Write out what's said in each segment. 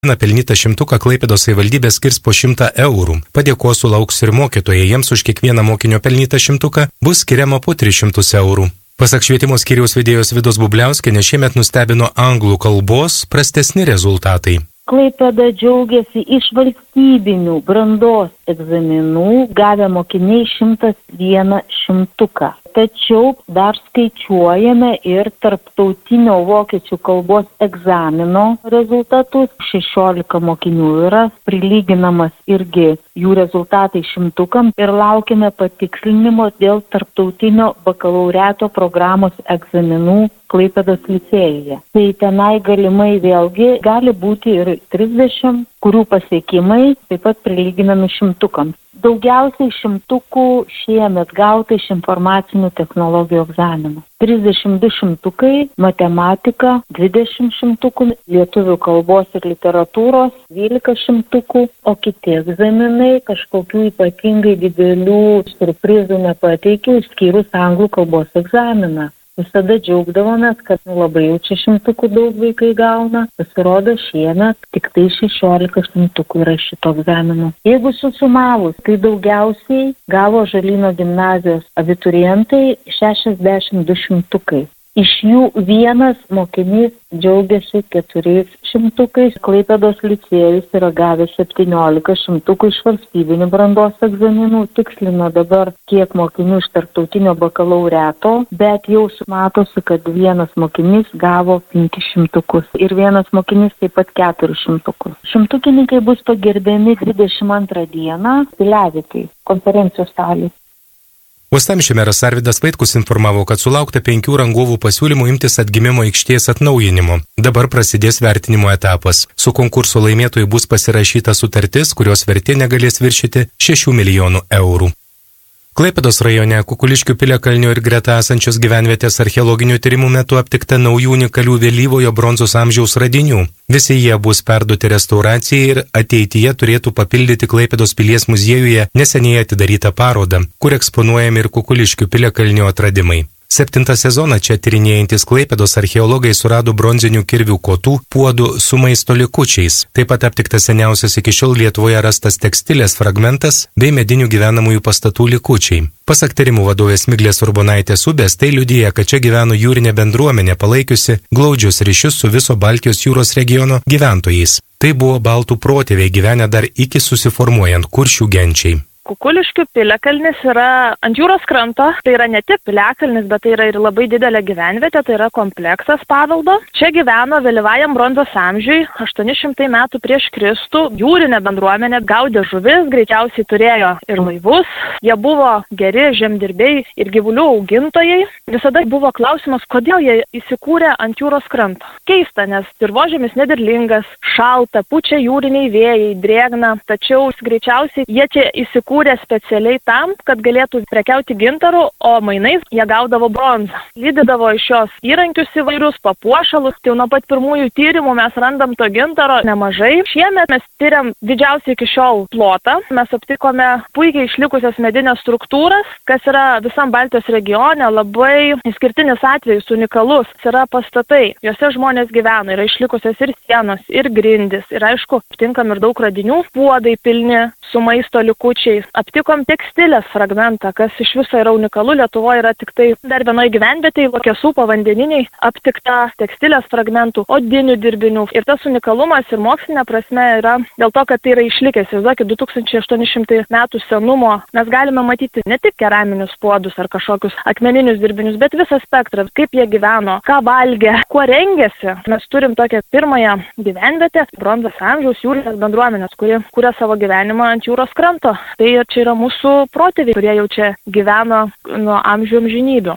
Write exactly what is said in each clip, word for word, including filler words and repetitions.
Na pelnytą šimtuką Klaipėdos savivaldybė skirs po šimtą eurų. Padėkos sulauks ir mokytojai, jiems už kiekvieną mokinio pelnytą šimtuką bus skiriama po tris šimtus eurų. Pasak švietimo skyriaus vedėjos Vidos Bubliauskienės, šiemet nustebino anglų kalbos prastesni rezultatai. Klaipėda džiaugiasi iš valstybinių brandos egzaminų gavę mokiniai šimtas vieną šimtuką. Tačiau dar skaičiuojame ir tarptautinio vokiečių kalbos egzamino rezultatus. šešiolika mokinių yra prilyginamas irgi jų rezultatai šimtukam ir laukiame patikslinimo dėl tarptautinio bakalaureato programos egzaminų Klaipėdos licėjuje. Tai tenai galimai vėlgi gali būti ir trisdešimt, kurių pasiekimai taip pat prilyginami šimtukams. Daugiausiai šimtukų šiemet gauta iš informacinių technologijų egzaminų. trisdešimt du šimtukai, matematika, dvidešimt šimtukų, lietuvių kalbos ir literatūros, dvylika šimtukų, o kiti egzaminai kažkokių ypatingai didelių surprizų nepateikė, išskyrus anglų kalbos egzaminą. Visada džiaugdavomės, kad labai jau čia šimtukų daug vaikai gauna. Pasirodo šiemet tik tai šešiolika šimtukų yra šito egzamino. Jeigu susumavus, tai daugiausiai gavo Žalyno gimnazijos abiturientai šešiasdešimt du šimtukai. Iš jų vienas mokinys džiaugiasi keturiais šimtukais. Klaipėdos licėjus yra gavęs septyniolika šimtukų iš valstybinių brandos egzaminų. Tikslino dabar kiek mokinių iš tarptautinio bakalaureato, bet jau matosi, kad vienas mokinys gavo penkis šimtukus ir vienas mokinys taip pat keturis šimtukus. Šimtukininkai bus pagerbiami dvidešimt antrą dieną Piliavietėj, konferencijos salėje. Uostamiesčio meras Arvydas Vaitkus informavo, kad sulaukta penkių rangovų pasiūlymų imtis atgimimo aikštės atnaujinimo. Dabar prasidės vertinimo etapas. Su konkurso laimėtojai bus pasirašyta sutartis, kurios vertė negalės viršyti šešių milijonų eurų. Klaipėdos rajone Kukuliškių piliakalnio ir greta esančios gyvenvietės archeologinių tyrimų metu aptikta naujų unikalių vėlyvojo bronzos amžiaus radinių. Visi jie bus perduoti restauracijai ir ateityje turėtų papildyti Klaipėdos pilies muziejuje neseniai atidarytą parodą, kur eksponuojami ir Kukuliškių piliakalnio atradimai. Septintą sezoną čia tyrinėjantis Klaipėdos archeologai surado bronzinių kirvių kotų, puodų su maisto likučiais. Taip pat aptiktas seniausias iki šiol Lietuvoje rastas tekstilės fragmentas bei medinių gyvenamųjų pastatų likučiai. Pasak tyrimų vadovės Miglės Urbonaitės Ubės, tai liudija, kad čia gyveno jūrinė bendruomenė palaikiusi glaudžius ryšius su viso Baltijos jūros regiono gyventojais. Tai buvo baltų protėviai gyvenę dar iki susiformuojant kuršių genčiai. Kukuliškių piliakalnis yra ant jūros kranto, tai yra ne tik piliakalnis, bet tai yra ir labai didelė gyvenvietė, tai yra kompleksas paveldo. Čia gyveno vėlyvajam bronzos amžiui, aštuoni šimtai metų prieš Kristų, jūrinė bendruomenė gaudė žuvis, greičiausiai turėjo ir laivus, jie buvo geri žemdirbiai ir gyvulių augintojai. Visada buvo klausimas, kodėl jie įsikūrė ant jūros kranto. Keista, nes dirvožemis nederlingas, šalta, pučia jūriniai vėjai, drėgna, tačiau greičiausiai jie čia įsikūrė specialiai tam, kad galėtų prekiauti gintaru, o mainais jie gaudavo bronzą. Lydydavo iš jos įrankius įvairius, papuošalus. Tai nuo pat pirmųjų tyrimų mes randam to gintaro nemažai. Šiemet mes tyriam didžiausią iki šiol plotą. Mes aptikome puikiai išlikusias medinės struktūras, kas yra visam Baltijos regione labai išskirtinis atvejis, unikalus. Yra pastatai, juose žmonės gyvena, yra išlikusios ir sienos, ir grindys. Ir aišku, aptinkam ir daug radinių, puodai pilni su maisto likučiais. Aptikom tekstilės fragmentą, kas iš viso yra unikalu. Lietuvoje yra tik tai dar vienoje gyvenvietėje, Lokesų povandeniniai, aptikta tekstilės fragmentų, odinių dirbinių. Ir tas unikalumas ir mokslinė prasme yra dėl to, kad tai yra išlikęs. Įsivaizduokit, du tūkstančiai aštuoni šimtai metų senumo mes galime matyti ne tik keraminius puodus ar kažkokius akmeninius dirbinius, bet visą spektrą, kaip jie gyveno, ką valgė, kuo rengėsi. Mes turim tokią pirmąją gyvenvietę, bronzos amžiaus jūrinės bendruomenės, kuri kuria savo gyvenimą ant jūros kranto. Tai čia yra mūsų protėviai, kurie jau čia gyveno nuo amžių amžinybių.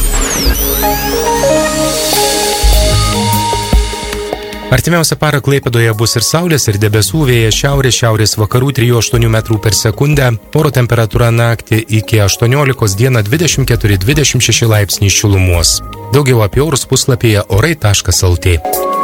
Artimiausią parą Klaipėdoje bus ir saulės, ir debesų, vėjas šiaurės, šiaurės vakarų trijų aštuonių metrų per sekundę, oro temperatūra naktį iki aštuoniolikos, dieną dvidešimt keturi dvidešimt šeši laipsniai šilumos. Daugiau apie orus puslapyje orai taškas lt.